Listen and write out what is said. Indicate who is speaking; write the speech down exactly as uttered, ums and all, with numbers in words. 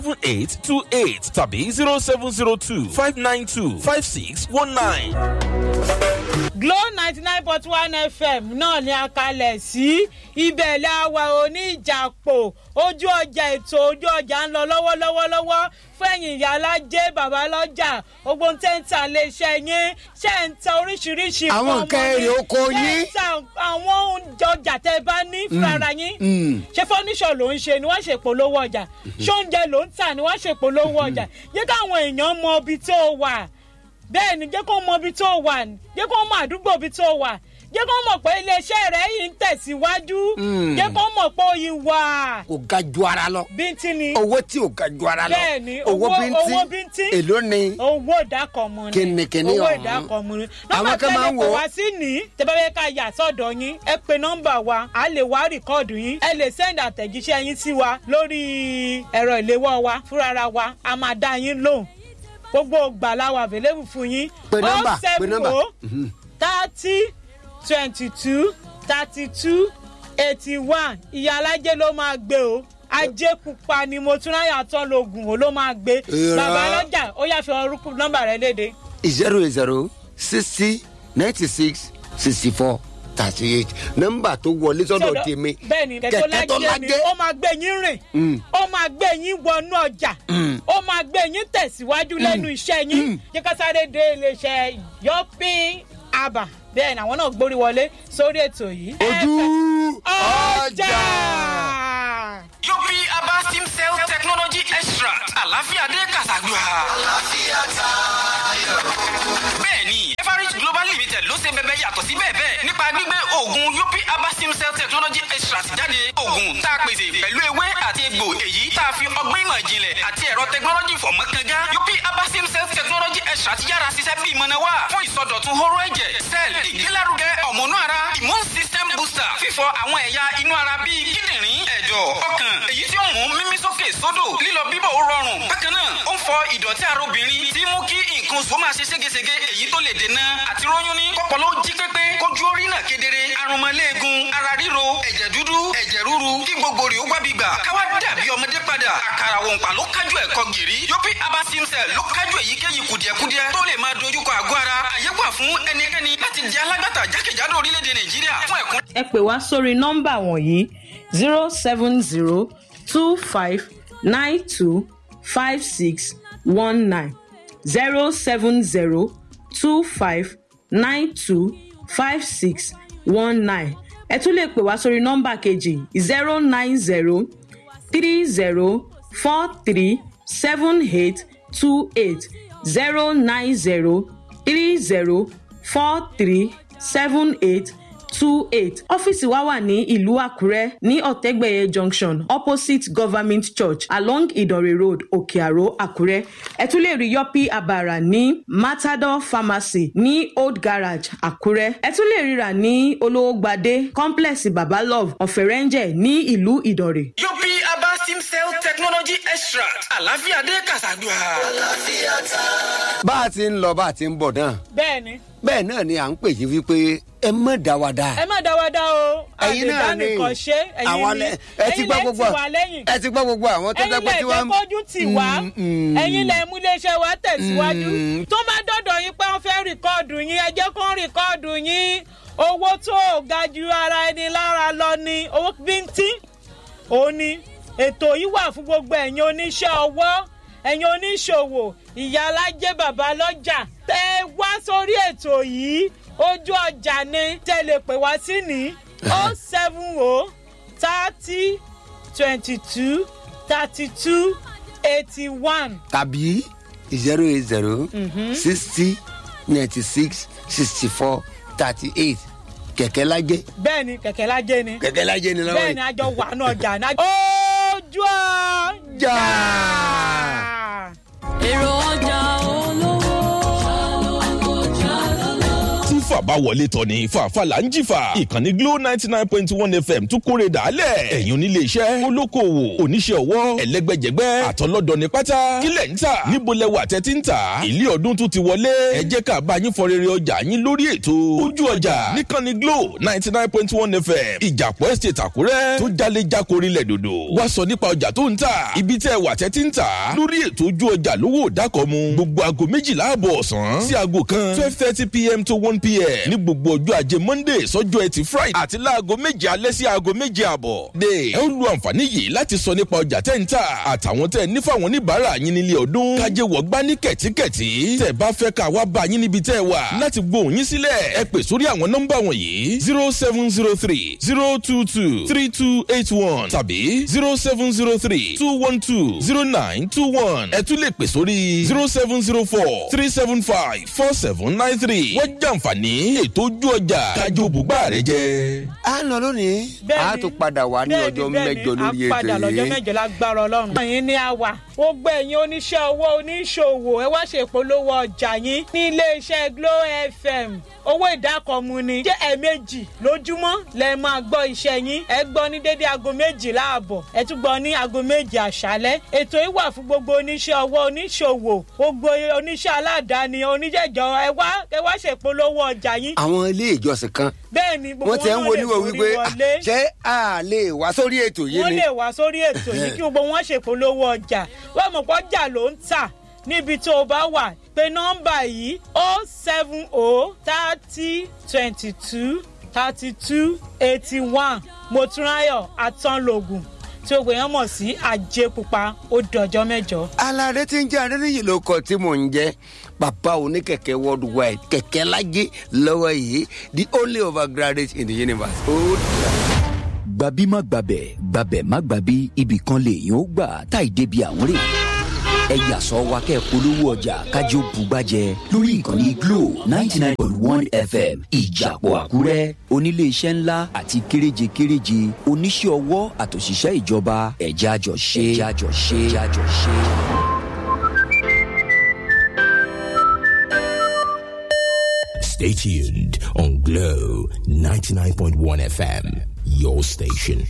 Speaker 1: seven eight two eight tàbí zero seven zero two five nine two five six one nine.
Speaker 2: Glow ninety nine point one F M náà ni a kalẹ̀ sí ibẹ̀ láwa oníjàpò ojú ọjà ètò ojú ọjà ń lọ lọ́wọ́lọ́wọ́ lọ́wọ́ fẹ́yìn ìyá alájẹ́ bàbá lọ́jà ogbon tẹ́ǹtà lè ṣe yín ṣe ń ta oríṣiríṣi
Speaker 3: àwọn nǹkan èrè oko yín
Speaker 2: àwọn ọjà tẹ́ bá ní fúnra yín ṣé fọ́níṣọ̀ ló ń ṣe ni wọ́n ṣe polówó ọjà ṣé oúnjẹ ló ń tà ni wọ́n ṣe polówó ọjà yẹ káwọn èèyàn mọ ibi tó wà bẹ́ẹ̀ ni jẹ́ kó mọ ibi tó wà jẹ́ kó mọ àdúgbò ibi tó wà jẹ́ kó mọ̀ pé iléeṣẹ́ rẹ̀ yìí ń tẹ̀síwájú jẹ́ kó mọ̀ pé ó yìí wà.
Speaker 3: kò ga ju ara lọ.
Speaker 2: bíntín ni.
Speaker 3: owó tí ò ga ju ara lọ.
Speaker 2: bẹ́ẹ̀ni
Speaker 3: owó bíntín èló ni.
Speaker 2: owó ìdákọ̀mù ni.
Speaker 3: kìnnìkìnnì ọ̀hún.
Speaker 2: owó ìdákọ̀mù ni.
Speaker 3: àwọn kan máa ń wò.
Speaker 2: nọ́mbà tẹ́lẹ̀ kò wá sí ní tẹ́bẹ́bẹ́ ká yà sọ́dọ̀ yín ẹ pe nọ́mbà wa a lè wá rìkọ́ọ̀dù yín ẹ lè sẹ́ndì àtẹ̀jíṣẹ́ yín sí wa lórí ẹ̀rọ ìléwọ́ wa fúnra wa a máa dá yín lóhùn gbogbo gbàláwà available fún yín.
Speaker 3: pe nọ́mbà pe nọ́mbà.
Speaker 2: thirty twenty-two thirty-two eighty-one ìyá alájẹ ló máa gbé o ajé pupa ni mo tún ráyà tán lóògùn o ló máa gbé bàbá lọ́jà ó yá fi orúkú nọ́mbà rẹ léde.
Speaker 3: zero zero sixty ninety six sixty four thirty eight nọ́mbà tó wọlé sọ́dọ̀ tèmi
Speaker 2: bẹ́ẹ̀ni kẹ̀kẹ́ tó lájẹ ó máa gbé yín rìn ó máa gbé yín wọnú ọjà ó máa gbé yín tẹ̀síwájú lẹ́nu iṣẹ́ yín jẹ́ ká sáré dé iléeṣẹ́ yọpin aba bẹ́ẹ̀ ni àwọn náà gbórí wọlé sórí ètò yìí.
Speaker 3: ojú ọjà.
Speaker 4: yopi aba sim cell technology extract àlàáfíà dé kàṣàgbà. àlàáfíà tayọ. bẹ́ẹ̀ni everage global limited ló ṣe bẹbẹ yàtọ̀ sí bẹ́ẹ̀ bẹ́ẹ̀ nípa gbígbé oògùn yopi aba sim cell technology extract jáde oògùn tá a pèsè pẹ̀lú ewé àti egbò èyí tá a fi ọgbọ́n ìmọ̀ ìjìnlẹ̀ àti ẹ̀rọ technology fọ̀ mọ́ kanga yopi aba sim cell technology extract yára ṣiṣẹ́ bí ìmọ̀nà wà fún ìsọdọ̀tun hóró ẹ̀jẹ̀ cell ìgbélárugẹ ọ̀mọ̀nú ara immune system booster fífọ àwọn ẹ̀yà inú ara bíi kíndìnrín ẹ̀dọ̀ ọkàn èyí tí ó mú mímí sókè sódò lílọ bíbọ̀ ó rọrùn bákan náà ó ń fọ ìdọ̀tí ara obìnrin tí mú kí nǹkan oṣù máa ṣe ségesège èyí tó lè dènà àti róyún ní kọ́pọ̀lọ́ jí pépé kójú orí náà kedere arúmọléegun ara ríro ẹ̀jẹ̀ dúdú ẹ̀jẹ̀ rúru kí gbogbo rẹ̀ ó gbábi gbà káwá dàbí ọmọdé padà àkàrà wọ̀npá ló kájú ẹ̀kọ́ gìrì yopi aba sim cell ló kájú èyíkéyìí kùdìẹ̀kudiẹ tó lè máa dojúkọ àgọ́ ara àyẹ̀wò fún ẹnikẹ́ni láti di alágbàtà jákèjádò orílẹ̀-èdè nàìjíríà fún ẹ̀kún.
Speaker 2: ẹ pè wá sórí nọ́mbà wọ̀nyí zero seven zero two five nine two five six one nine zero seven zero two five nine two five six one nine ẹ tún lè pè wá sórí nọ́mbà kejì zero nine zero three zero four three seven eight two eight zero nine zero three zero four three seven eight two eight ọ́fíìsì wa wà ní ìlú àkúrẹ́ ní ọ̀tẹ́gbẹ̀yẹ junction opposite government church along ìdànrè road òkè-àró àkúrẹ́ ẹ tún lè rí yọpí àbàrà ní matador pharmacy ní old garage àkúrẹ́ ẹ tún lè ríra ní olówógbadé complex babalove ọ̀fẹ̀rẹ̀ǹjẹ̀ ní ìlú ìdànrè.
Speaker 4: yopi aba sim cell technology extract àlàáfíà dé kàṣàgbà. àlàáfíà ta.
Speaker 3: bá a ti ń lọ bá a ti ń bọ̀ náà.
Speaker 2: bẹ́ẹ̀ni.
Speaker 3: bẹ́ẹ̀ náà ni à ń pè yín wípé ẹ má dá wa dá.
Speaker 2: ẹ má dá wa dá o.
Speaker 3: ẹ̀yin náà ni
Speaker 2: àdìdánìkan ṣe ẹ̀yin ni
Speaker 3: ẹ ti gbọ́ gbogbo ẹ ti gbọ́ gbogbo àwọn tó dẹ́gbẹ́ tí wọ́n.
Speaker 2: ẹ̀yin lẹ jẹ́ kójú tì wá ẹ̀yin lẹ mú iléeṣẹ́ wa tẹ̀síwájú tó bá dọ̀dọ̀ yín pé wọ́n fẹ́ rìkọ́ọ̀dù yín ẹ jẹ́ kó rìkọ́ọ̀dù yín owó tó ga ju ara ẹni lára lọ ni owó bíntín òun ni ètò yìí wà fún gbogbo ẹ̀yin oníṣẹ́ ọwọ́ ẹ̀yin oníṣòwò ìyá alájẹ́ bàbá lọ́jà tẹ́ wá sórí ètò yìí ojú ọjà ni tẹ́lẹ̀ pè wá sí ní oh seven oh thirty twenty two thirty two eighty one.
Speaker 3: tàbí zero eight zero sixty ninety six sixty four thirty eight kẹ̀kẹ́ lájẹ́.
Speaker 2: bẹ́ẹ̀ni kẹ̀kẹ́ lájẹ́ ni.
Speaker 3: kẹ̀kẹ́ lájẹ́ ni lọ́wọ́ yìí.
Speaker 2: bẹ́ẹ̀ni àjọ wà ní ọjà náà. ojú ọjà.
Speaker 5: èrò ọjà olówó.
Speaker 1: tí fàbá àbáwọlé tọ̀ni fàáfàá ń jìfà. ìkànnì Glo ninety nine point one F M tún kórè dàálẹ̀. ẹ̀yin onílé iṣẹ́ olókoòwò oníṣẹ́ ọwọ́ ẹlẹ́gbẹ́jẹgbẹ́ àtọlọ́dọ̀ ní pátá. kílẹ̀ ń tà níbo lẹwà tẹ́tí ń tà. ilé ọdún tún ti wọlé. ẹ jẹ́ ká bá yín fọ rere ọjà yín lórí ètò ojú ọjà níkànnì Glo ninety nine point one F M ìjàpọ̀ estate àkúrẹ́ tó jalè jákòrí lẹ̀ dòdò. wá sọ nípa ọjà tó ń tà ibi tẹ́ wà tẹ́tí ń tà lórí ètò ojú ọjà lówó dákọ̀mu gbogbo aago méjìlá àbọ̀ ọ̀sán sí aago kan twelve thirty p.m. to one p.m. ní gbogbo ọjọ́ ajé Monday sọ́jọ́ ẹtì Friday àti láago méje alẹ́ sí aago méje àbọ̀. de ẹ ó lu àǹfààní yìí láti sọ nípa ọjà tẹ́ ń tà àtàwọn tẹ́ ní fáwọn oníbàárà yín nílé ọdún kájé wọ̀gbá ní kẹ̀tíkẹ̀tí tẹ́ bá fẹ́ ká wá bá yín níbi tẹ́ wà láti gbóhùn yín sílẹ̀ ẹ pè sórí àwọn nọ́mbà wọ̀nyí zero seven zero three zero two two three two eight one tàbí zero seven zero three two one two zero nine two one ẹ tún lè pè sórí zero seven zero four three seven five four seven nine three wọ́n jàǹfààní ètò ojú ọjà kájọ bùgbà rẹ jẹ.
Speaker 3: a lọ lónìí a tún padà wá ní ọjọ́ mẹ́jọ lórí ètò yìí.
Speaker 2: a padà lọ́jọ́ mẹ́jọ lágbára Ọlọ́run. ẹ̀yin ni a wà ó gbé ẹ̀yin oníṣẹ́ owó oníṣòwò ẹ wá ṣe ìpolówó ọjà yín ní iléeṣẹ́ Glo F M owó ìdákọ̀mù ni jẹ́ ẹ̀ẹ̀mejì lójúmọ́ lẹ máa gbọ́ iṣẹ́ yín ẹ gbọ́ ní dédé aago méjìlá àbọ̀ ẹ tún gbọ́ ní aago méjì àṣálẹ́ ètò yìí wà fún gbogbo oníṣẹ́ ọwọ́ oníṣòwò gbogbo oníṣẹ́ aládàáni oníjẹ̀jọ ẹ wá ẹ wá ṣèpolówó ọjà yín.
Speaker 3: àwọn ilé ìjọsìn kan
Speaker 2: bẹ́ẹ̀ni gbogbo
Speaker 3: wọn tẹ ń wo níwò wípé ṣé a lè wá sórí ètò yìí ni.
Speaker 2: wọ́n lè wá sórí ètò yìí kí gbogbo wọn ṣèpolówó ọjà wọ́n mọ̀ pé ọjà ló ń tà níbi tó o bá wà pé nọ́mbà yìí o seven o thirty twenty two thirty two eighty one Motúnráyọ̀ Atánlógún tí o gbìyànjú mọ̀ sí Ajépupa ó dọjọ́ mẹ́jọ. alárẹ tí ń jẹ́ adẹ́nìyí ló kọ tí mò ń jẹ́ bàbá oníkẹ̀kẹ́ worldwide kẹ̀kẹ́ lájẹ́ lọ́wọ́ yìí the only overgraduate in the universe.
Speaker 5: gbàbí má gbàbẹ̀ gbàbẹ̀ má gbàbí ibì kan lèèyàn ó gbà táì débi àwọn rè ẹ yà sọ wa kẹ́ polówó ọjà kájí ó bugbájẹ lórí ìkànnì Glo ninety nine point one F M ìjàpọ̀ àkúrẹ́ onílé iṣẹ́ ńlá àti kéréje kéréje oníṣẹ́ ọwọ́ àtòṣìṣẹ́ ìjọba ẹ̀já àjọ ṣe ẹ̀já àjọ ṣe ẹ̀já àjọ ṣe.
Speaker 6: Stay tuned on Glo ninety nine point one F M, your station.